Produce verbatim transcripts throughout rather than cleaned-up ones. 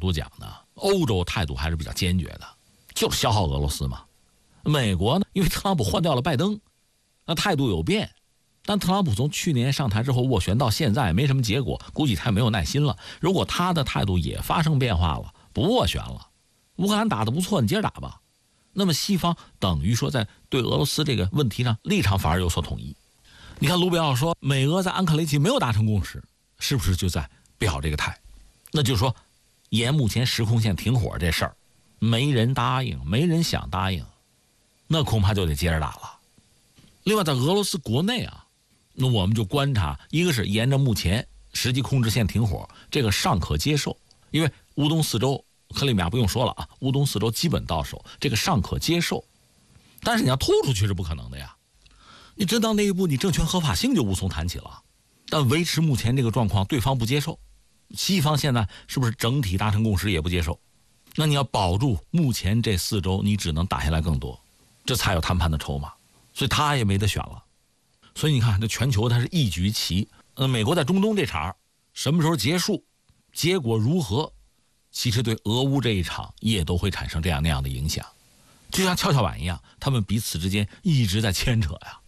度讲呢，欧洲态度还是比较坚决的，就是消耗俄罗斯嘛。美国呢，因为特朗普换掉了拜登，那态度有变。但特朗普从去年上台之后斡旋到现在没什么结果，估计他也没有耐心了。如果他的态度也发生变化了，不斡旋了，乌克兰打得不错，你接着打吧，那么西方等于说在对俄罗斯这个问题上立场反而有所统一。你看卢比奥说美俄在安克雷奇没有达成共识，是不是就在表这个态？那就是说沿目前时空线停火这事儿没人答应，没人想答应，那恐怕就得接着打了。另外在俄罗斯国内啊，那我们就观察，一个是沿着目前实际控制线停火，这个尚可接受，因为乌东四州克里米亚不用说了啊，乌东四州基本到手，这个尚可接受。但是你要突出去是不可能的呀，你真到那一步，你政权合法性就无从谈起了。但维持目前这个状况，对方不接受，西方现在是不是整体达成共识也不接受？那你要保住目前这四州，你只能打下来更多，这才有谈判的筹码，所以他也没得选了。所以你看，这全球它是一局棋。呃，美国在中东这场什么时候结束，结果如何，其实对俄乌这一场也都会产生这样那样的影响，就像跷跷板一样，他们彼此之间一直在牵扯呀。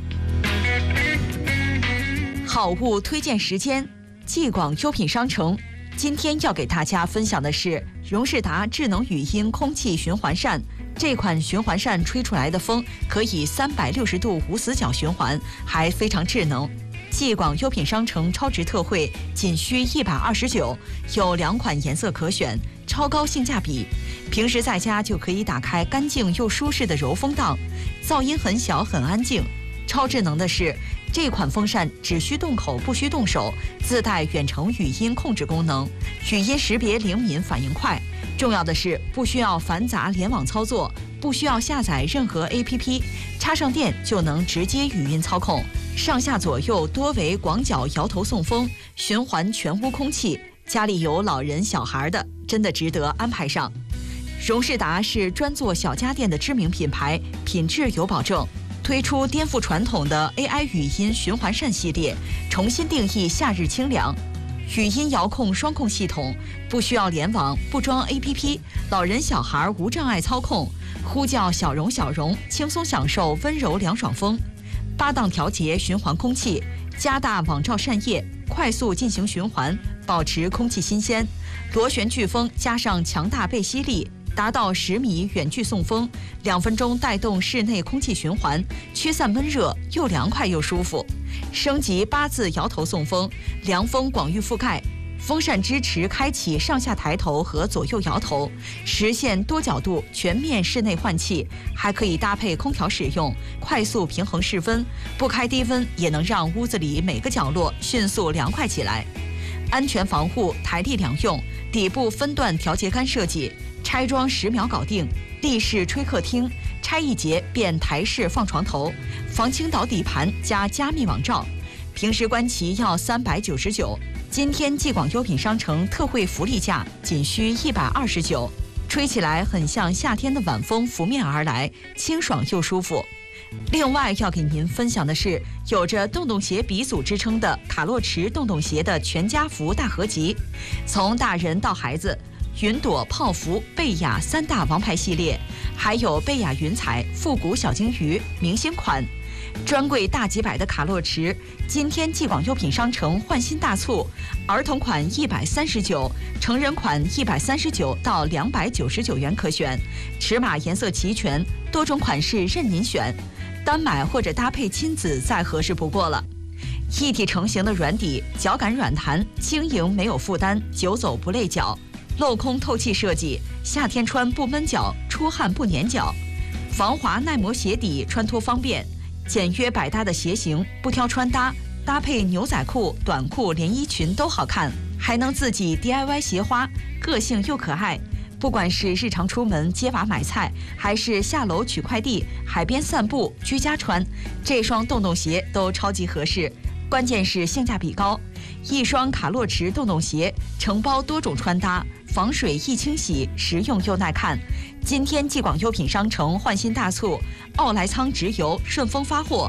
好物推荐时间，继广优品商城。今天要给大家分享的是荣仕达智能语音空气循环扇。这款循环扇吹出来的风可以三百六十度无死角循环，还非常智能。继广优品商城超值特惠，仅需一百二十九，有两款颜色可选，超高性价比。平时在家就可以打开干净又舒适的柔风档，噪音很小很安静。超智能的是，这款风扇只需动口不需动手，自带远程语音控制功能，语音识别灵敏，反应快。重要的是不需要繁杂联网操作，不需要下载任何 A P P， 插上电就能直接语音操控。上下左右多为广角摇头送风，循环全屋空气。家里有老人小孩的，真的值得安排上。荣仕达是专做小家电的知名品牌，品质有保证。推出颠覆传统的 A I 语音循环扇系列，重新定义夏日清凉。语音遥控双控系统，不需要联网，不装 A P P， 老人小孩无障碍操控，呼叫小荣小荣，轻松享受温柔凉爽风。八档调节循环空气，加大网罩扇叶，快速进行循环，保持空气新鲜。螺旋飓风加上强大背吸力，达到十米远距送风，两分钟带动室内空气循环，驱散闷热，又凉快又舒服。升级八字摇头送风，凉风广域覆盖。风扇支持开启上下抬头和左右摇头，实现多角度全面室内换气，还可以搭配空调使用，快速平衡室温，不开低温也能让屋子里每个角落迅速凉快起来。安全防护，台历两用，底部分段调节杆设计，拆装十秒搞定。立式吹客厅，拆一节变台式放床头，防倾倒底盘加加密网罩。平时观其要三百九十九，今天继广优品商城特惠福利价仅需一百二十九，吹起来很像夏天的晚风拂面而来，清爽又舒服。另外要给您分享的是，有着洞洞鞋鼻祖之称的卡洛驰洞洞鞋的全家福大合集，从大人到孩子，云朵、泡芙、贝雅三大王牌系列，还有贝雅云彩、复古小金鱼明星款。专柜大几百的卡洛驰，今天继广优品商城换新大促，儿童款一百三十九，成人款一百三十九到两百九十九元可选，尺码颜色齐全，多种款式任您选，单买或者搭配亲子再合适不过了。一体成型的软底，脚感软弹，轻盈没有负担，久走不累脚。镂空透气设计，夏天穿不闷脚，出汗不粘脚。防滑耐磨鞋底，穿脱方便。简约百搭的鞋型，不挑穿搭，搭配牛仔裤、短裤、连衣裙都好看，还能自己 D I Y 鞋花，个性又可爱。不管是日常出门接娃买菜，还是下楼取快递、海边散步、居家穿，这双洞洞鞋都超级合适。关键是性价比高，一双卡洛驰洞洞鞋承包多种穿搭，防水易清洗，实用又耐看。今天继广优品商城换新大促，奥莱仓直邮顺丰发货，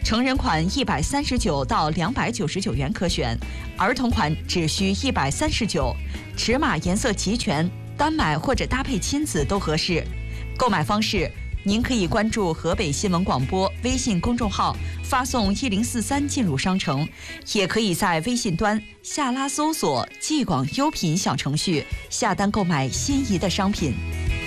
成人款一百三十九到两百九十九元可选，儿童款只需一百三十九，尺码颜色齐全，单买或者搭配亲子都合适。购买方式，您可以关注河北新闻广播微信公众号，发送一零四三进入商城，也可以在微信端下拉搜索继广优品小程序，下单购买心仪的商品。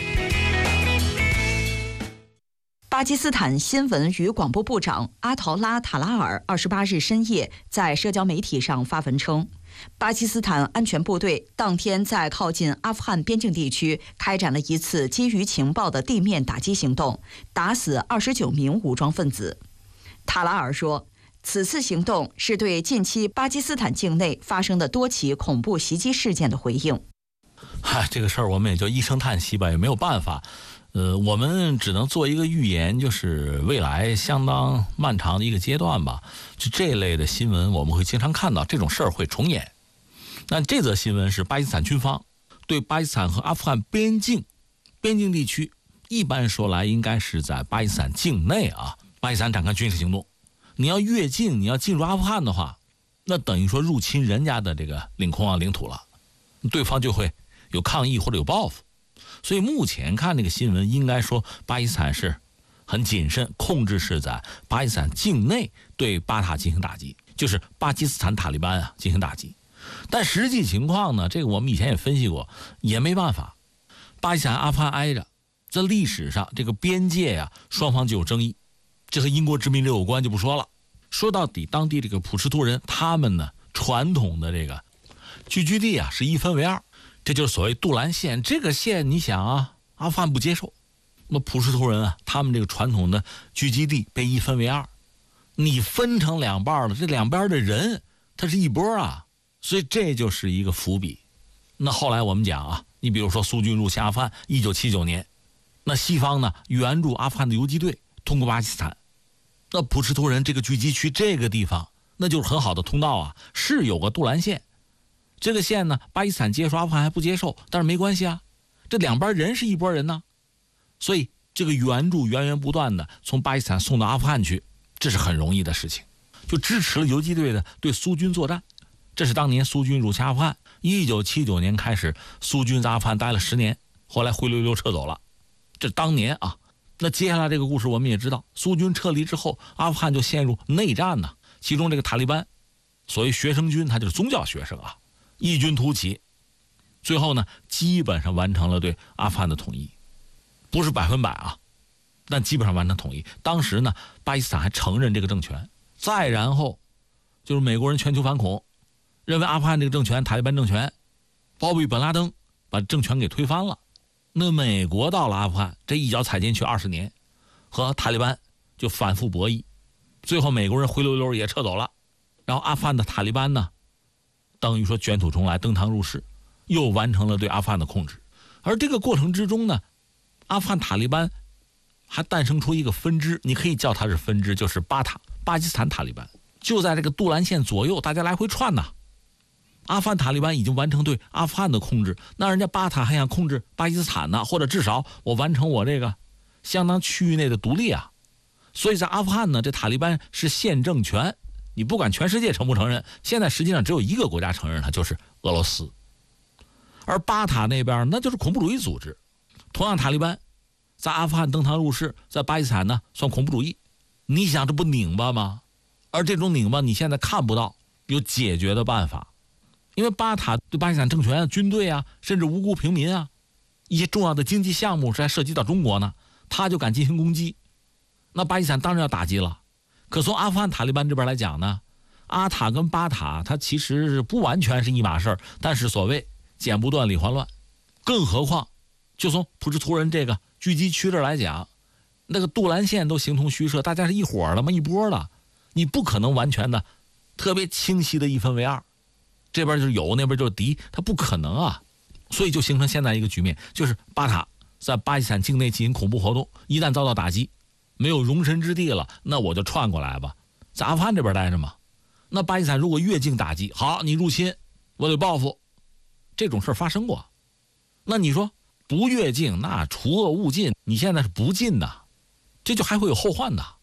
巴基斯坦新闻与广播部长阿陶拉·塔拉尔二十八日深夜在社交媒体上发文称，巴基斯坦安全部队当天在靠近阿富汗边境地区开展了一次基于情报的地面打击行动，打死二十九名武装分子。塔拉尔说，此次行动是对近期巴基斯坦境内发生的多起恐怖袭击事件的回应。 嗨，这个事儿我们也就一声叹息吧，也没有办法。呃，我们只能做一个预言，就是未来相当漫长的一个阶段吧。就这类的新闻，我们会经常看到这种事儿会重演。那这则新闻是巴基斯坦军方对巴基斯坦和阿富汗边境边境地区，一般说来应该是在巴基斯坦境内啊，巴基斯坦展开军事行动。你要越境，你要进入阿富汗的话，那等于说入侵人家的这个领空啊领土了，对方就会有抗议或者有报复。所以目前看这个新闻，应该说巴基斯坦是很谨慎，控制是在巴基斯坦境内对巴塔进行打击，就是巴基斯坦塔利班啊进行打击。但实际情况呢，这个我们以前也分析过，也没办法。巴基斯坦阿富汗挨着，在历史上这个边界呀、啊，双方就有争议，这和英国殖民者有关就不说了。说到底，当地这个普什图人，他们呢传统的这个聚居地啊是一分为二。这就是所谓杜兰线，这个线你想啊，阿富汗不接受，那普什图人啊，他们这个传统的聚集地被一分为二，你分成两半了，这两边的人他是一波啊，所以这就是一个伏笔。那后来我们讲啊，你比如说苏军入侵阿富汗，一九七九年，那西方呢援助阿富汗的游击队通过巴基斯坦，那普什图人这个聚集区这个地方，那就是很好的通道啊，是有个杜兰线。这个线呢，巴基斯坦接受，阿富汗还不接受，但是没关系啊，这两边人是一拨人呢，所以这个援助源源不断的从巴基斯坦送到阿富汗去，这是很容易的事情，就支持了游击队的对苏军作战。这是当年苏军入侵阿富汗，一九七九年开始，苏军在阿富汗待了十年，后来灰溜溜撤走了，这当年啊。那接下来这个故事我们也知道，苏军撤离之后，阿富汗就陷入内战呢，其中这个塔利班，所谓学生军，他就是宗教学生啊，异军突起，最后呢，基本上完成了对阿富汗的统一，不是百分百啊，但基本上完成统一。当时呢，巴基斯坦还承认这个政权，再然后就是美国人全球反恐，认为阿富汗这个政权塔利班政权，包庇本拉登，把政权给推翻了。那美国到了阿富汗，这一脚踩进去二十年，和塔利班就反复博弈，最后美国人灰溜溜也撤走了，然后阿富汗的塔利班呢，等于说卷土重来，登堂入室，又完成了对阿富汗的控制。而这个过程之中呢，阿富汗塔利班还诞生出一个分支，你可以叫它是分支，就是巴塔，巴基斯坦塔利班，就在这个杜兰线左右，大家来回串呐。阿富汗塔利班已经完成对阿富汗的控制，那人家巴塔还想控制巴基斯坦呢，或者至少我完成我这个相当区域内的独立啊。所以在阿富汗呢，这塔利班是现政权，你不管全世界承不承认，现在实际上只有一个国家承认它，就是俄罗斯。而巴塔那边那就是恐怖主义组织，同样塔利班在阿富汗登堂入室，在巴基斯坦呢算恐怖主义，你想这不拧巴吗？而这种拧巴你现在看不到有解决的办法，因为巴塔对巴基斯坦政权啊、军队啊，甚至无辜平民啊，一些重要的经济项目是还涉及到中国呢，他就敢进行攻击，那巴基斯坦当然要打击了。可从阿富汗塔利班这边来讲呢，阿塔跟巴塔它其实是不完全是一码事，但是所谓剪不断理还乱，更何况就从普什图人这个聚集区这来讲，那个杜兰线都形同虚设，大家是一伙的嘛，一波的，你不可能完全的特别清晰的一分为二，这边就是有，那边就是敌，它不可能啊。所以就形成现在一个局面，就是巴塔在巴基斯坦境内进行恐怖活动，一旦遭到打击，没有容身之地了，那我就串过来吧，在阿富汗这边待着嘛。那巴基斯坦如果越境打击，好，你入侵，我得报复，这种事发生过。那你说不越境，那除恶务尽，你现在是不进的，这就还会有后患的。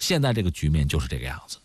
现在这个局面就是这个样子。